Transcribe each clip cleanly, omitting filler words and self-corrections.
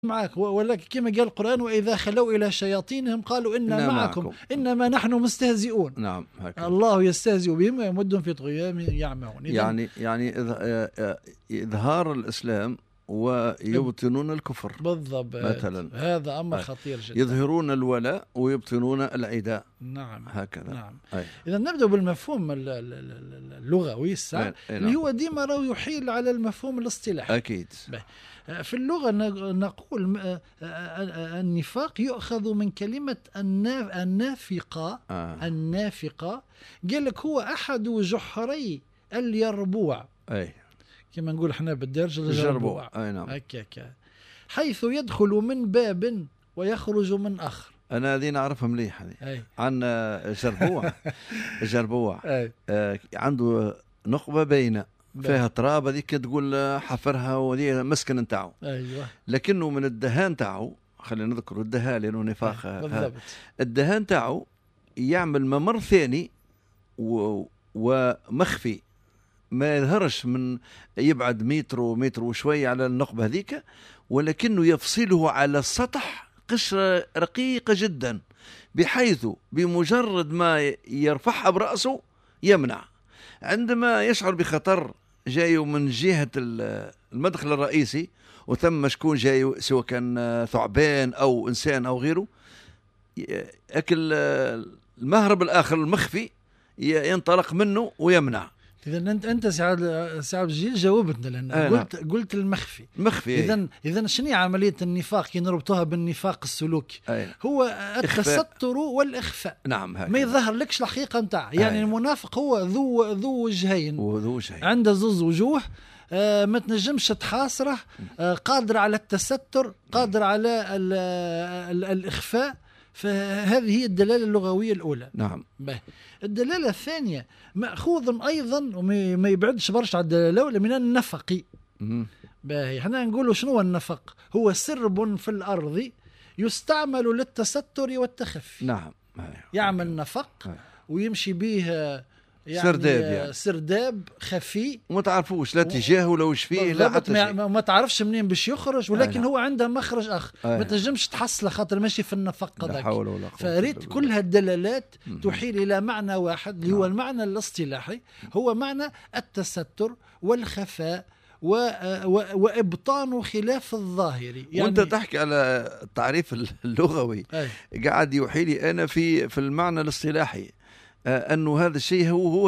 معك، ولكن كما قال القرآن وإذا خلوا إلى شياطينهم قالوا إنا معكم إنما نحن مستهزئون. نعم هكذا. الله يستهزئ بهم ويمدهم في طغيانهم يعمهون. يعني إظهار الإسلام ويبطنون الكفر بالضبط مثلا، هذا أمر خطير جدا. يظهرون الولاء ويبطنون العداء. نعم هكذا. نعم. إذا نبدأ بالمفهوم اللغوي الساعة اللي هو ديما راه يحيل على المفهوم الاصطلاحي. أكيد. في اللغة نقول النفاق يؤخذ من كلمة النافقة. النافقة قال لك هو أحد جحري اليربوع، كما نقول احنا بالدرج الجربوع. نعم. حيث يدخل من باب ويخرج من آخر. أنا هذه نعرفها مليح هذه عن جربوع. الجربوع عنده نقبة بينة فيها تراب، هذيك تقول حفرها وهذه مسكن نتاعو. أيوة. لكنه من الدهان تاعو، خلينا نذكر الدهان لأنه نفاخ. الدهان تاعو يعمل ممر ثاني ومخفي، ما يظهرش من يبعد متر وشوي على النقبة هذيك، ولكنه يفصله على السطح قشرة رقيقة جدا، بحيث بمجرد ما يرفعها برأسه يمنع. عندما يشعر بخطر جاي من جهة المدخل الرئيسي وثم شكون جاي، سواء كان ثعبان أو إنسان أو غيره، أكل المهرب الآخر المخفي ينطلق منه ويمنع. إذا أنت سعد الجيل جاوبتنا، لأن قلت المخفي. إذا شنو عملية النفاق كي نربطوها بالنفاق السلوكي؟ هو التستر والإخفاء. نعم. ما يظهر لكش الحقيقة نتاع. يعني المنافق هو ذو وجهين، عنده زوز وجوه، ما تنجمش تحاصره، قادر على التستر، قادر على الإخفاء. فهذه هي الدلالة اللغوية الأولى. نعم. الدلالة الثانية مأخوذ أيضا وما يبعدش برشا على الدلالة الأولى من النفق. احنا نقولوا شنو هو النفق؟ هو سرب في الأرض يستعمل للتستر والتخفي. نعم. يعمل نفق ويمشي به يعني سرداب خفي، وما تعرفوش لا اتجاهه ولا وش فيه، لا حتى شيء. ما تعرفش منين باش يخرج، ولكن هو عنده مخرج آخر. ما تنجمش تحصله خاطر ماشي في النفق هذاك. فريت كل هالدلالات تحيل إلى معنى واحد اللي هو المعنى الاصطلاحي، هو معنى التستر والخفاء وإبطان خلاف الظاهر. يعني وانت تحكي على التعريف اللغوي قاعد يحيلي أنا في المعنى الاصطلاحي أنه هذا الشيء هو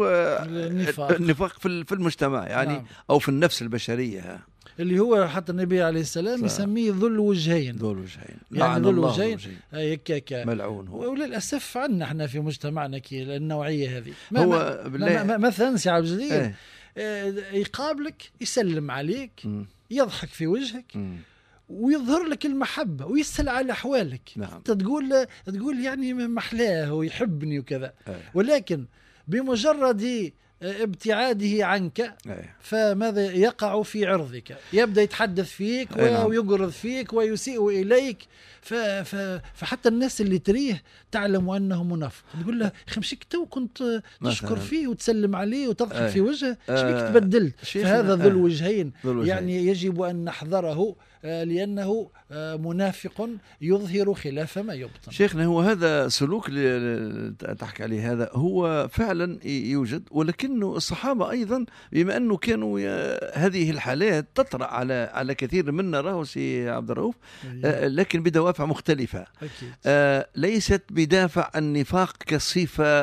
النفاق في المجتمع يعني. نعم. أو في النفس البشرية، اللي هو حتى النبي عليه السلام يسميه ذو الوجهين. يعني ذو الوجهين ملعون هو. وللأسف عندنا احنا في مجتمعنا النوعية هذه. هو مثلا سي عبد الجليل يقابلك، يسلم عليك، يضحك في وجهك، ويظهر لك المحبة ويسأل على أحوالك. نعم. أنت تقول يعني محلاه ويحبني وكذا. ولكن بمجرد ابتعاده عنك فماذا يقع في عرضك؟ يبدأ يتحدث فيك ويقرض فيك ويسيء إليك. فحتى الناس اللي تريه تعلم أنه منافق. تقول له خمشيك تو كنت تشكر فيه وتسلم عليه وتضحك في وجهه، شبيك تبدل. فهذا ذو الوجهين. يعني يجب أن نحذره لأنه منافق يظهر خلاف ما يبطن. شيخنا هو هذا سلوك اللي تحكي عليه، هذا هو فعلا يوجد، ولكنه الصحابة أيضا بما أنه كانوا هذه الحالات تطرأ على كثير منا، راهو سي عبد الرؤوف، لكن بدوافع مختلفة. ليست بدافع النفاق كصفة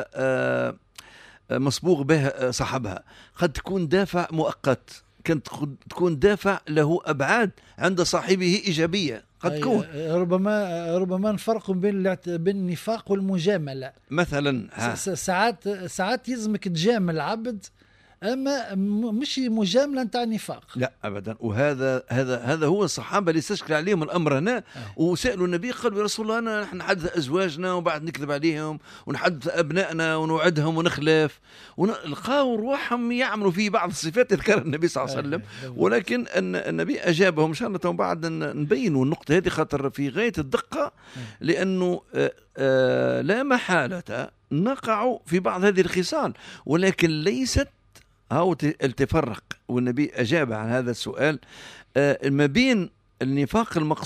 مصبوغ به صاحبها، قد تكون دافع مؤقت، كانت تكون دافع له أبعاد عند صاحبه إيجابية. قد تكون ربما نفرق بين النفاق والمجاملة مثلا. ساعات يلزمك تجامل عبد، أما مش مجاملة نتاع نفاق، لا أبدا. وهذا هو الصحابة اللي استشكل عليهم الأمر هنا، وسألوا النبي قالوا يا رسول الله نحن نحدث أزواجنا وبعد نكذب عليهم، ونحدث أبنائنا ونوعدهم ونخلف، ولقاوا رواحهم يعملوا في بعض الصفات يذكر النبي صلى الله عليه وسلم. ولكن النبي أجابهم إن شاء الله بعد نبينوا النقطة هذه خاطر في غاية الدقة، لأنه لا محالة نقع في بعض هذه الخصال، ولكن ليست أو التفرق. والنبي أجاب عن هذا السؤال ما بين النفاق المقصود